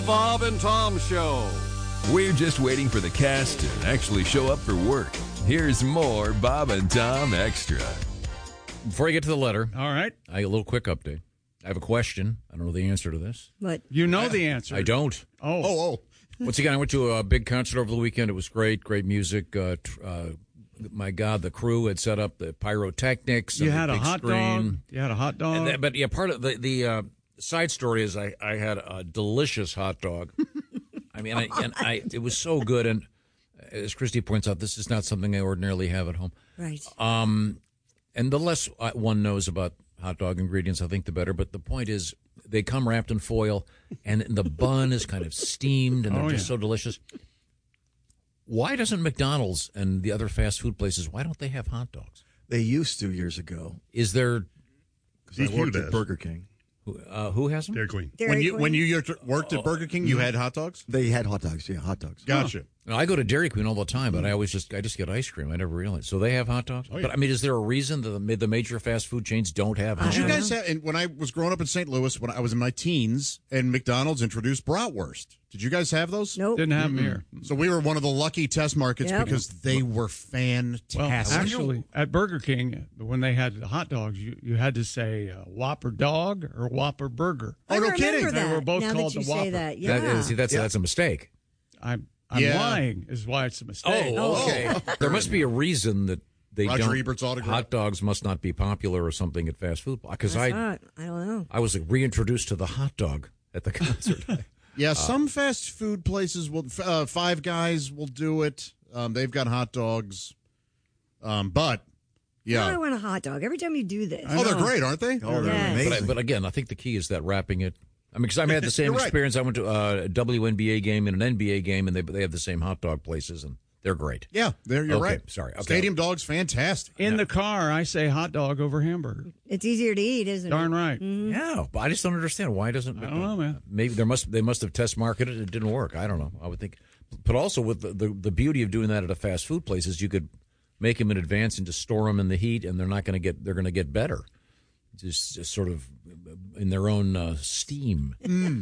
Bob and Tom Show. We're just waiting for the cast to actually show up for work. Here's more Bob and Tom Extra. Before I get to the letter, All right. I got a little quick update. I have a question. I don't know the answer to this. But You know the answer. I don't. Oh. Once again, I went to a big concert over the weekend. It was great music. My God, the crew had set up the pyrotechnics. You and had the a big hot screen. dog. You had a hot dog. But yeah, part of the side story is I had a delicious hot dog. I mean, it was so good. And as Christy points out, this is not something I ordinarily have at home. right. And the less one knows about hot dog ingredients, I think the better. But the point is, they come wrapped in foil, and the bun is kind of steamed, and they're just so delicious. Why doesn't McDonald's and the other fast food places, why don't they have hot dogs? They used to years ago. Is there... Because I worked at Burger King. Who has them? Dairy Queen. When you worked at Burger King, you had hot dogs? They had hot dogs, yeah, hot dogs. Gotcha. No, I go to Dairy Queen all the time, but I just get ice cream. I never realized. So they have hot dogs? Oh, yeah. But, I mean, is there a reason that the major fast food chains don't have hot Did you dogs? guys have, and when I was growing up in St. Louis, when I was in my teens, and McDonald's introduced bratwurst. Did you guys have those? Nope. Didn't have them here. So we were one of the lucky test markets Yep. because they were fantastic. Well, actually, at Burger King, when they had the hot dogs, you had to say Whopper dog or Whopper burger. I Oh, no remember kidding. That. They were both now called that you the Whopper. say that, yeah. That's a mistake. I'm Yeah. lying is why it's a mistake. Oh, okay. There must be a reason that they Roger don't. Ebert's autograph. Hot dogs must not be popular or something at fast food. Because That's I not. I don't know. was reintroduced to the hot dog at the concert. Yeah, some fast food places will. Five Guys will do it. They've got hot dogs. But Now I yeah. want a hot dog every time you do this. Oh, they're great, aren't they? Oh, they're Yes. amazing. But again, I think the key is that wrapping it. I mean, because I had the same You're right. experience. I went to a WNBA game and an NBA game, and they have the same hot dog places, and they're great. Yeah, you're Okay, right. sorry. Okay. Stadium Dog's fantastic. In the car, I say hot dog over hamburger. It's easier to eat, isn't Darn it? right. Yeah, but I just don't understand why doesn't. I don't know, man. Maybe they must have test marketed it. It didn't work. I don't know. I would think, but also with the beauty of doing that at a fast food place is you could make them in advance and just store them in the heat, and they're going to get better. Just sort of in their own steam.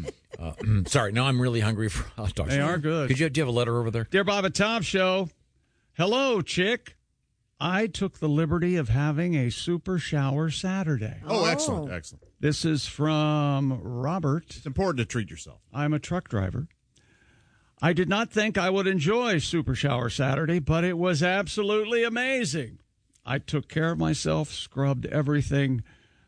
Sorry, now I'm really hungry for hot dogs. They are good. Do you have a letter over there? Dear Bob and Tom Show, hello, chick. I took the liberty of having a super shower Saturday. Oh, excellent, excellent. This is from Robert. It's important to treat yourself. I'm a truck driver. I did not think I would enjoy Super Shower Saturday, but it was absolutely amazing. I took care of myself, scrubbed everything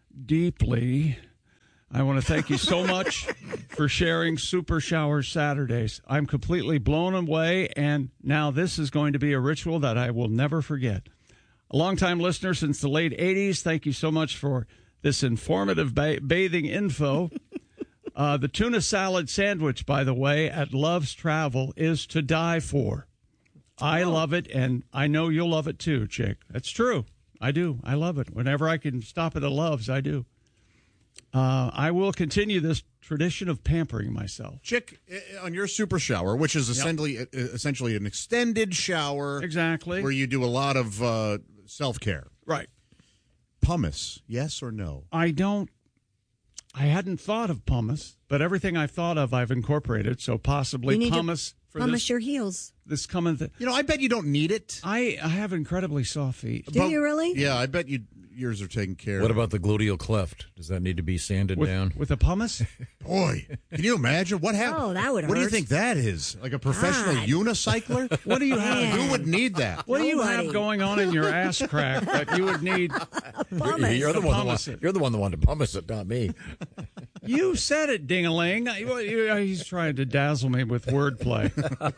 deeply. I want to thank you so much for sharing Super Shower Saturdays. I'm completely blown away, and now this is going to be a ritual that I will never forget. A longtime listener since the late 80s, thank you so much for this informative bathing info. The tuna salad sandwich, by the way, at Love's Travel is to die for. I love it, and I know you'll love it too, chick. That's true. I do. I love it. Whenever I can stop at a Love's, I do. I will continue this tradition of pampering myself. Chick, on your super shower, which is essentially an extended shower. Exactly. Where you do a lot of self-care. Right. Pumice, yes or no? I hadn't thought of pumice, but everything I've thought of, I've incorporated. So possibly You need to pumice for pumice your heels. this coming. I bet you don't need it. I have incredibly soft feet. Do you really? Yeah, I bet yours are taken care of. What about the gluteal cleft? Does that need to be sanded down? With a pumice? Boy, can you imagine what happened? Oh, that would What do you hurt. think that is? Like a professional God. unicycler? What do you have? Man. Who would need that? What do you Nobody. have going on in your ass crack that you would need? Pumice. You're the Pumice it. one that wanted to pumice it, not me. You said it, ding-a-ling. He's trying to dazzle me with wordplay.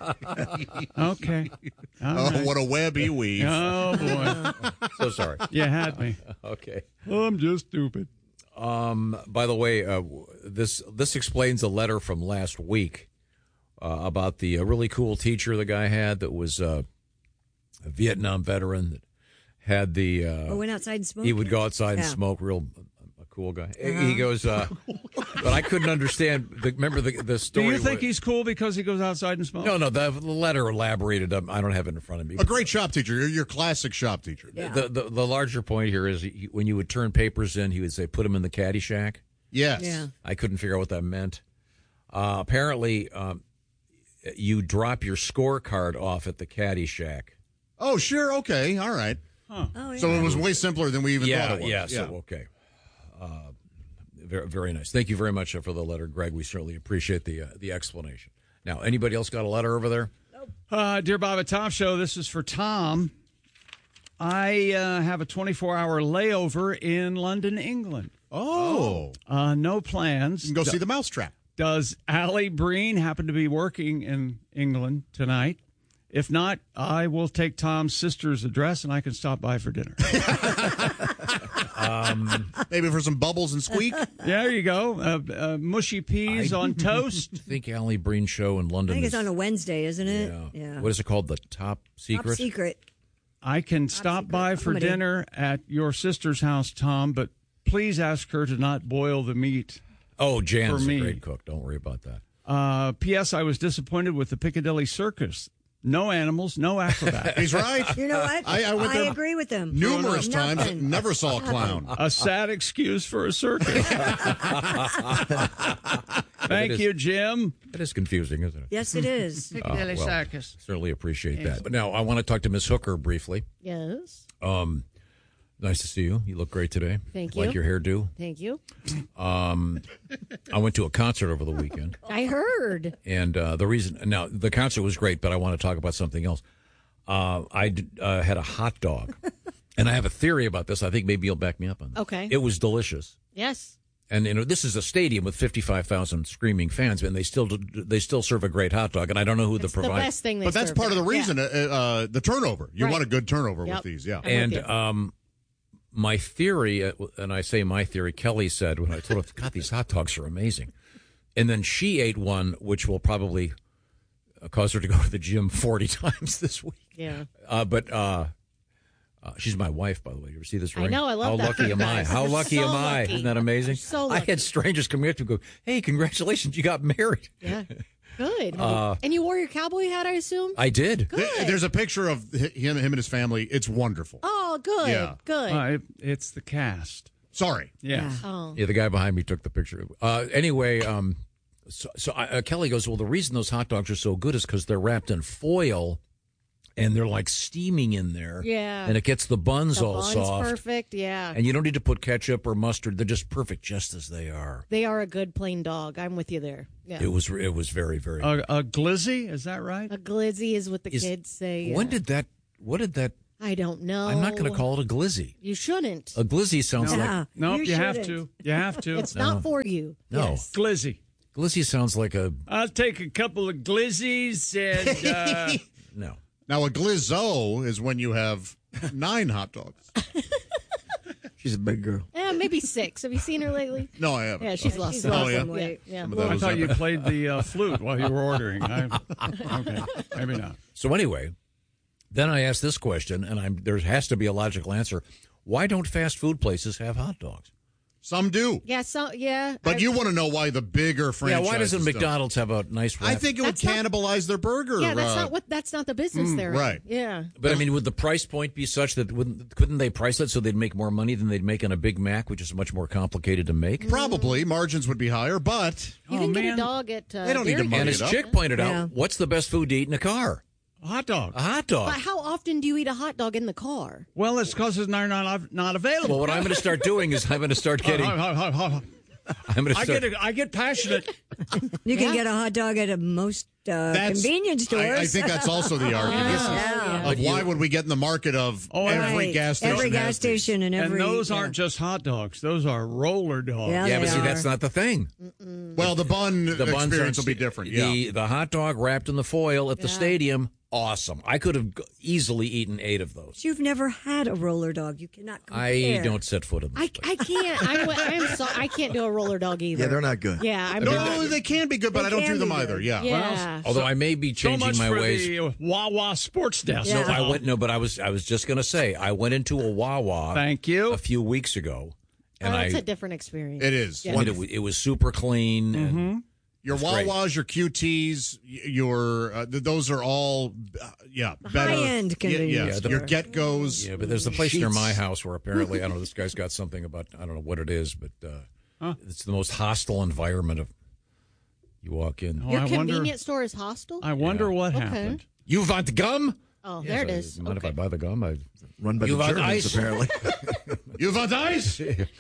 Okay. All Oh, right. what a web he weaves. Oh, boy. So sorry. You had me. Okay. I'm just stupid. By the way, this explains a letter from last week about the really cool teacher the guy had that was a Vietnam veteran that had the. Went outside and smoked? He would go outside and Yeah. smoke. A cool guy. He goes, but I couldn't understand. Remember the Do story? you think he's cool because he goes outside and smokes? No. The letter elaborated. I don't have it in front of me. A great shop teacher. You're your classic shop teacher. Yeah. The larger point here is when you would turn papers in, he would say, "Put them in the caddy shack." Yes. Yeah. I couldn't figure out what that meant. Apparently, you drop your scorecard off at the Caddy Shack. Oh, sure. Okay. All right. Oh, yeah. So it was way simpler than we even thought it was. Yeah. So, okay. Very, very nice. Thank you very much for the letter, Greg. We certainly appreciate the explanation. Now, anybody else got a letter over there? Dear Bob and Tom Show, this is for Tom. I have a 24-hour layover in London, England. Oh. No plans. You can go see the mousetrap. Does Allie Breen happen to be working in England tonight? If not, I will take Tom's sister's address and I can stop by for dinner. Maybe for some bubbles and squeak. There you go. Mushy peas on toast. I think Allie Breen show in London. I think it's on a Wednesday, isn't it? Yeah. What is it called? The Top Secret? Top Secret. I can stop by for comedy. dinner at your sister's house, Tom, but please ask her to not boil the meat. Oh, Jan's For a me. great cook. Don't worry about that. P.S. I was disappointed with the Piccadilly Circus. No animals, no acrobats. He's right. You know what? I went there agree with them. numerous times. Nothing. Never saw a clown. A sad excuse for a circus. Thank you, Jim. It is confusing, isn't it? Yes, it is. Piccadilly well. Circus. Certainly appreciate that. But now I want to talk to Miss Hooker briefly. Yes. Nice to see you. You look great today. Thank Like you. your hairdo. Thank you. I went to a concert over the weekend. I heard. And the reason now the concert was great, but I want to talk about something else. I had a hot dog, and I have a theory about this. I think maybe you'll back me up on this. Okay. It was delicious, Yes. and this is a stadium with 55,000 screaming fans, and they still serve a great hot dog. And I don't know who It's the the provider. best thing they But that's serve part of the there. reason, the turnover. You Right. want a good turnover Yep. with these, yeah. I'm with And you. my theory, and I say my theory, Kelly said when I told her, God, these hot dogs are amazing. And then she ate one, which will probably cause her to go to the gym 40 times this week. Yeah. But she's my wife, by the way. You ever see this I ring? know, I love How that lucky for am you I? guys. How You're lucky so am I? lucky. Isn't that amazing? So I lucky. had strangers come here to go, hey, congratulations, you got married. Yeah. Good. And you wore your cowboy hat, I assume? I did. There's a picture of him and his family. It's wonderful. Oh, good. Yeah. Good. It's the cast. Sorry. Yeah. Oh. Yeah, the guy behind me took the picture. Anyway, Kelly goes, well, the reason those hot dogs are so good is because they're wrapped in foil and they're like steaming in there. Yeah. And it gets the buns The all bun's soft. perfect, yeah. And you don't need to put ketchup or mustard. They're just perfect just as they are. They are a good plain dog. I'm with you there. Yeah. It was very, very A glizzy, is that right? A glizzy is what the Is- kids say. What did that I don't know. I'm not going to call it a glizzy. You shouldn't. A glizzy sounds like Yeah. No, you have shouldn't. to. You have to. It's not for you. No. Yes. glizzy. glizzy sounds like a I'll take a couple of glizzies and no. Now, a glizzo is when you have 9 hot dogs. She's a big girl. Maybe 6. Have you seen her lately? No, I haven't. Yeah, she's lost She's some lost yeah. some weight. Yeah. Some of I those thought you have- played the flute while you were ordering. Okay, maybe not. So anyway, then I asked this question, and there has to be a logical answer. Why don't fast food places have hot dogs? Some do. Yeah. But you want to know why the bigger franchises Yeah, why doesn't don't. McDonald's have a nice wrap? I think it would That's not- cannibalize their burger. Yeah, that's not the business they're in. right. Yeah. But I mean, would the price point be such that couldn't they price it so they'd make more money than they'd make on a Big Mac, which is much more complicated to make? Probably. Margins would be higher, but You Oh, can get man. a dog at They don't need to Dairy money And Queen. as it up. Chick pointed Yeah. out, what's the best food to eat in a car? A hot dog. A hot dog. But how often do you eat a hot dog in the car? Well, it's because it's not available. Well, what I'm going to start doing is I'm going to start getting. I'm going to start. I get passionate. You can Yeah. get a hot dog at most convenience stores. I think that's also the argument. Yeah. Of why would we get in the market of Oh, every Right. gas station? Every gas has these? station and every. And those yeah. aren't just hot dogs; those are roller dogs. Yeah, Yeah, but they see, are. that's not the thing. Well, the bun The buns experience aren't- will be different. Yeah. The hot dog wrapped in the foil at the Yeah. stadium, awesome. I could have easily eaten 8 of those. You've never had a roller dog. You cannot compare. I don't set foot in this I place. can't. I'm sorry. I can't do a roller dog either. Yeah, they're not good. Yeah, I'm No, they can be good, but They I don't can do them be either. good. Yeah. Yeah. Although I may be So changing much my for ways. the Wawa Sports Desk. Yeah. I went no, but I was just going to say I went into a Wawa. Thank you. A few weeks ago, and That's I a different experience. It is. Yeah. and it was super clean. And Your It's great. Wawas, your QTs, your those are all better. High-end convenience Yes, store. your Get Goes. yeah, but there's a place near my house where apparently I don't know this guy's got something about I don't know what it is, but it's the most hostile environment of You walk in. Oh, Your I convenience wonder, store is hostile? I wonder what happened. You want gum? Oh, there it is. Mind if I buy the gum? Run by You the want Germans, ice? apparently. You want ice?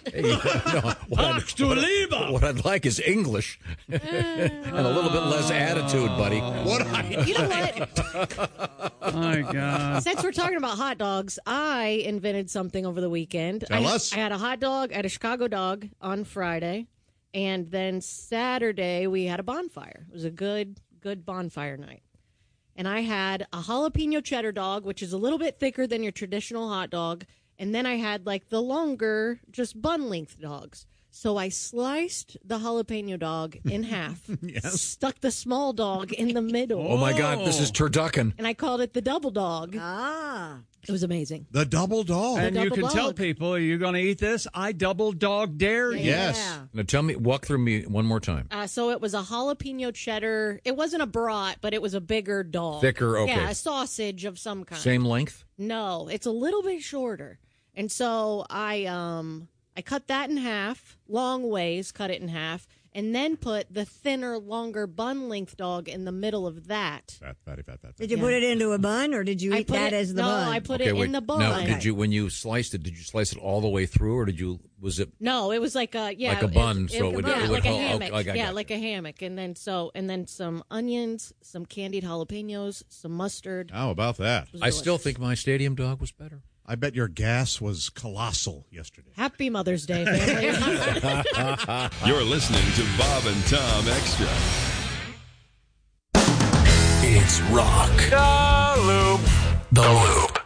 What I'd like is English and a little bit less attitude, buddy. You know what? Oh, my God. Since we're talking about hot dogs, I invented something over the weekend. Tell us. I had a hot dog at a Chicago dog on Friday, and then Saturday we had a bonfire. It was a good bonfire night. And I had a jalapeno cheddar dog, which is a little bit thicker than your traditional hot dog. And then I had like the longer, just bun length dogs. So I sliced the jalapeno dog in half, stuck the small dog in the middle. Oh, my God. This is turducken. And I called it the double dog. Ah. It was amazing. The double dog. And you double can tell dog. people, are you going to eat this? I double dog dare you. Yes. Now, walk through me one more time. So it was a jalapeno cheddar. It wasn't a brat, but it was a bigger dog. Thicker, okay. Yeah, a sausage of some kind. Same length? No, it's a little bit shorter. And so I cut that in half, long ways, cut it in half, and then put the thinner, longer bun length dog in the middle of that. Fatty. Did you put it into a bun, or did you eat that as the bun? No, I put it in the bun. Now, when you sliced it, did you slice it all the way through, or was it? No, it was like a Like a bun, so it would like a hold- hammock. okay, I got yeah, you. like a hammock, and then some onions, some candied jalapenos, some mustard. How about that? I still think my stadium dog was better. I bet your gas was colossal yesterday. Happy Mother's Day, family. You're listening to Bob and Tom Extra. It's Rock. The Loop.